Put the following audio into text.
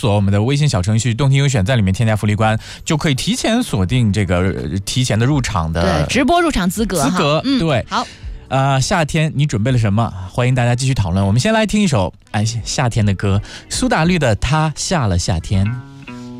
索我们的微信小程序动听优选，在里面添加福利官，就可以提前锁定这个提前的入场的直播入场资格。 对， 好。 夏天你准备了什么？欢迎大家继续讨论。我们先来听一首夏天的歌，苏打绿的《他下了夏天》。